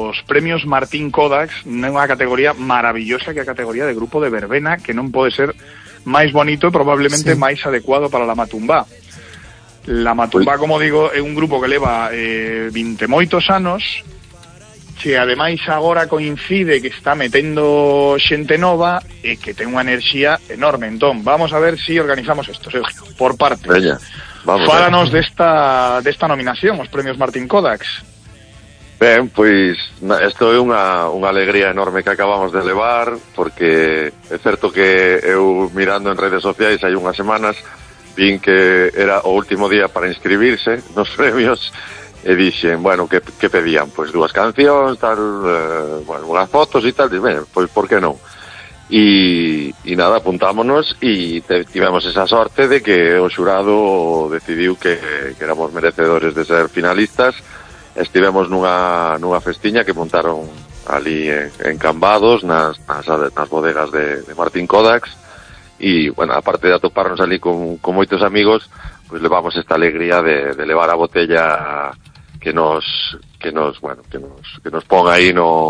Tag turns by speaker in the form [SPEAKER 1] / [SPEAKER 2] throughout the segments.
[SPEAKER 1] os premios Martín Kodax nunha categoría maravillosa, que é a categoría de grupo de verbena, que non pode ser máis bonito e probablemente máis adecuado para la Matumbá. La Matumbá, como digo, é un grupo que leva 20 moitos anos, que ademais agora coincide que está metendo xente nova e que ten unha enerxía enorme. Entón, vamos a ver si organizamos isto, Sergio, por parte.
[SPEAKER 2] Bella, vamos.
[SPEAKER 1] Fálanos desta nominación, os premios Martín Kodax.
[SPEAKER 2] Ben, pois, isto é unha alegría enorme que acabamos de levar, porque é certo que eu, mirando en redes sociais hai unhas semanas, vin que era o último día para inscribirse nos premios, e dixen, bueno, que pedían? Pois 2 cancións, tal, bueno, unhas fotos e tal, e, ben, pois por que non? E nada, apuntámonos e tivemos esa sorte de que o xurado decidiu que éramos merecedores de ser finalistas. Estivemos nunha festiña que montaron ali en Cambados, nas bodegas de Martín Kodax, e, bueno, aparte de atoparnos ali con moitos amigos, pois levamos esta alegría de levar a botella que nos pon aí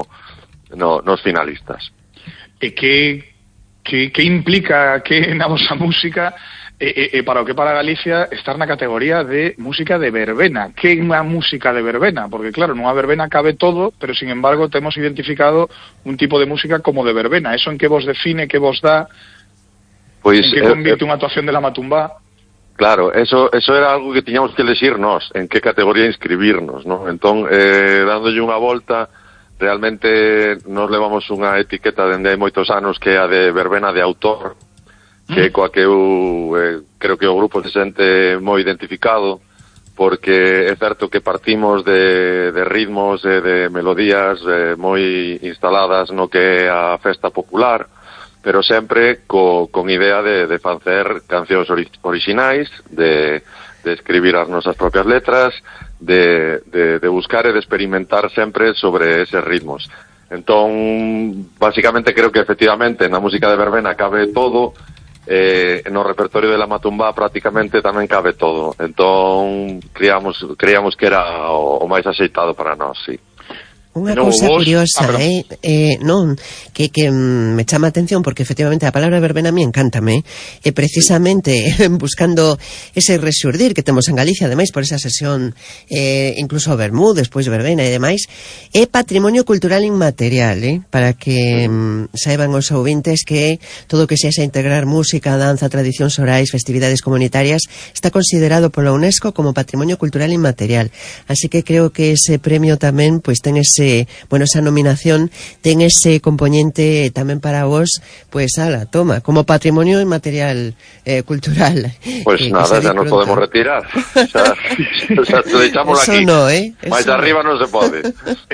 [SPEAKER 2] nos finalistas.
[SPEAKER 1] E que implica que na vosa música para o que para Galicia estar na categoría de música de verbena? Que é unha música de verbena? Porque claro, nunha verbena cabe todo, pero sin embargo temos identificado un tipo de música como de verbena. Eso en que vos define, que vos dá,
[SPEAKER 2] pois,
[SPEAKER 1] en que convirte unha actuación de la Matumbá?
[SPEAKER 2] Claro, eso era algo que tiñamos que elegir nós, en que categoría inscribirnos, ¿no? Entón, dándolle unha volta, realmente nos levamos unha etiqueta dende hai moitos anos que é a de verbena de autor, que é coa que eu creo que o grupo se sente moi identificado, porque é certo que partimos de ritmos e de melodías moi instaladas no que é a festa popular, pero sempre con idea de facer cancións orixinais, de escribir as nosas propias letras, de buscar e de experimentar sempre sobre eses ritmos. Entón, basicamente creo que efectivamente na música de verbena cabe todo, no repertorio de la Matumbá prácticamente tamén cabe todo. Entón, creíamos que era o máis axeitado para nós, sí.
[SPEAKER 3] Unha cousa curiosa, non, que me chama a atención, porque efectivamente a palabra verbena a mí encántame, e precisamente buscando ese resurdir que temos en Galicia, ademais por esa sesión, incluso Bermú, despois verbena e demais, é patrimonio cultural inmaterial, para que saiban os ouvintes que todo o que sexa integrar música, danza, tradicións orais, festividades comunitarias, está considerado pola UNESCO como patrimonio cultural inmaterial. Así que creo que ese premio tamén, pois ten esa nominación ten ese componente tamén para vos, pues ala, toma, como patrimonio inmaterial cultural.
[SPEAKER 2] Pues nada, ya nos podemos retirar. Xa deixamos aquí.
[SPEAKER 3] No,
[SPEAKER 2] máis arriba non se pode.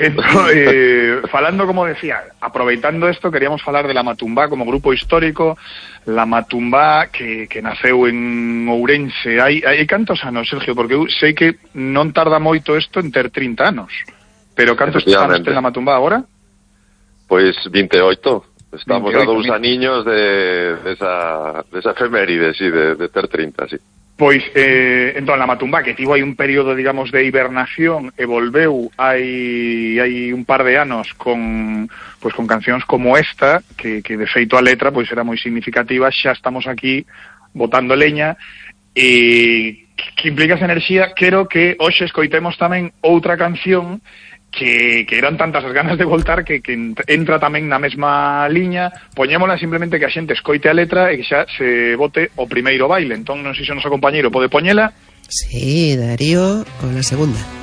[SPEAKER 1] Falando, como decía, aproveitando esto, queríamos falar de la Matumbá como grupo histórico. La Matumbá que naceu en Ourense. Hai cantos anos, Sergio? Porque eu sei que non tarda moito isto en ter 30 anos. Pero cantos anos ten la Matumbá agora? Pois
[SPEAKER 2] 28. Estamos 28, a 2 aniños desa efeméride, sí, de ter 30, sí.
[SPEAKER 1] Pois, entón, la Matumbá, que tivo aí un período, digamos, de hibernación, e volveu hai un par de anos con cancións como esta, que de feito a letra pois era moi significativa. Xa estamos aquí botando leña, e que implica esa enerxía. Quero que hoxe escoitemos tamén outra canción que eran tantas as ganas de voltar que entra tamén na mesma liña. Poñémola simplemente que a xente escoite a letra e que xa se bote o primeiro baile. Entón, non sei se o noso compañeiro pode poñela.
[SPEAKER 3] Sí, Darío, con la segunda.